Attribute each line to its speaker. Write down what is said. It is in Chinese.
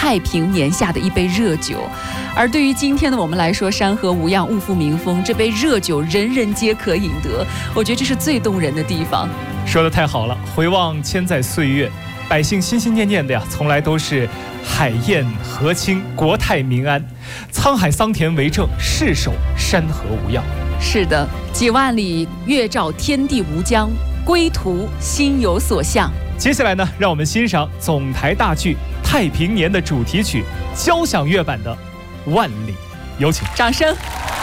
Speaker 1: 太平年下的一杯热酒。而对于今天的我们来说，山河无恙，物阜民丰，这杯热酒人人皆可饮得，我觉得这是最动人的地方。
Speaker 2: 说得太好了，回望千载岁月，百姓心心念念的呀，从来都是海晏河清，国泰民安，沧海桑田为政，世守山河无恙。
Speaker 1: 是的，几万里月照天地无疆，归途心有所向。
Speaker 2: 接下来呢，让我们欣赏总台大剧《太平年》的主题曲交响乐版的《万里》，有请，
Speaker 1: 掌声。